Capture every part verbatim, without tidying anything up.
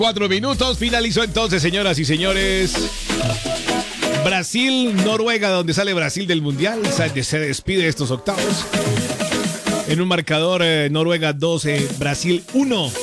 Cuatro minutos, finalizó entonces, señoras y señores. Brasil, Noruega, donde sale Brasil del Mundial, se despide de estos octavos. En un marcador, eh, Noruega doce, Brasil uno.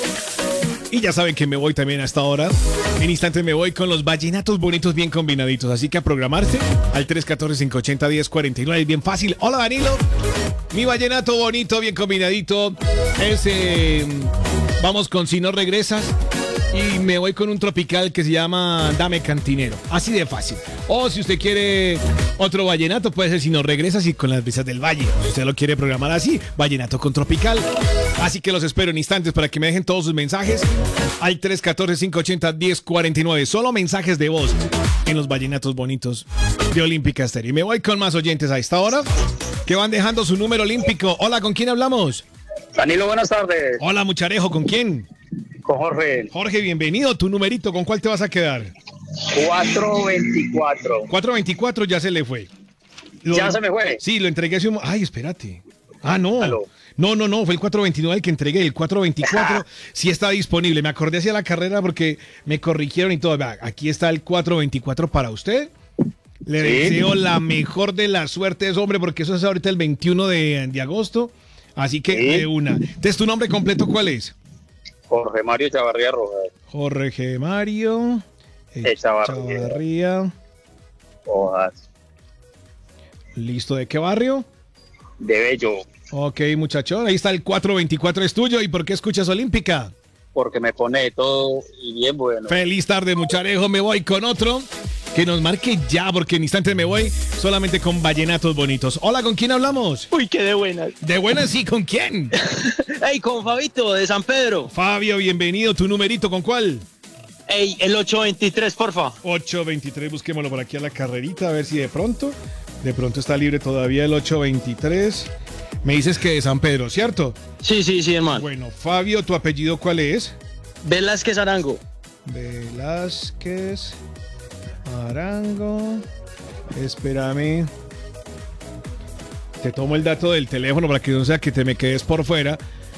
Y ya saben que me voy también hasta ahora. En instantes me voy con los vallenatos bonitos bien combinaditos. Así que a programarse al tres uno cuatro, cinco ocho cero, uno cero cuatro nueve. Bien fácil. Hola, Danilo. Mi vallenato bonito, bien combinadito. Es, eh, vamos con Si no regresas. Y me voy con un tropical que se llama Dame Cantinero. Así de fácil. O si usted quiere otro vallenato, puede ser Si no regresas y con las brisas del valle. Si usted lo quiere programar así, vallenato con tropical. Así que los espero en instantes para que me dejen todos sus mensajes al tres uno cuatro, cinco ocho cero, uno cero cuatro nueve. Solo mensajes de voz en los vallenatos bonitos de Olímpica Estéreo. Y me voy con más oyentes a esta hora que van dejando su número olímpico. Hola, ¿con quién hablamos? Danilo, buenas tardes. Hola, Mucharejo, ¿con quién? Con Jorge. Jorge, bienvenido. Tu numerito, ¿con cuál te vas a quedar? cuatro veinticuatro. cuatro veinticuatro ya se le fue. Lo, ¿Ya se me fue? Sí, lo entregué hace un... Ay, espérate. Ah, no. Aló. No, no, no, fue el cuatro veintinueve el que entregué. El cuatro veinticuatro sí está disponible. Me acordé hacia la carrera porque me corrigieron y todo. Vea, aquí está el cuatro veinticuatro para usted. Le ¿Sí? deseo la mejor de las suertes, hombre, porque eso es ahorita el veintiuno de, de agosto. Así que ¿Sí? de una. Entonces, ¿tu nombre completo cuál es? Jorge Mario Chavarría Rojas. Jorge Mario Echavarría. Chavarría. Rojas. ¿Listo? ¿De qué barrio? De Bello. Ok, muchachón. Ahí está el cuatro veinticuatro, es tuyo. ¿Y por qué escuchas Olímpica? Porque me pone de todo y bien bueno. Feliz tarde, Mucharejo. Me voy con otro que nos marque ya, porque en instantes me voy solamente con vallenatos bonitos. Hola, ¿con quién hablamos? Uy, qué de buenas. De buenas, sí, ¿con quién? Ey, con Fabito de San Pedro. Fabio, bienvenido. ¿Tu numerito con cuál? Ey, el ocho veintitrés, porfa. ocho veintitrés, busquémoslo por aquí a la carrerita, a ver si de pronto, de pronto está libre todavía el ocho veintitrés. Me dices que de San Pedro, ¿cierto? Sí, sí, sí, hermano. Bueno, Fabio, ¿tu apellido cuál es? Velázquez Arango. Velázquez Arango. Espérame. Te tomo el dato del teléfono para que no sea que te me quedes por fuera.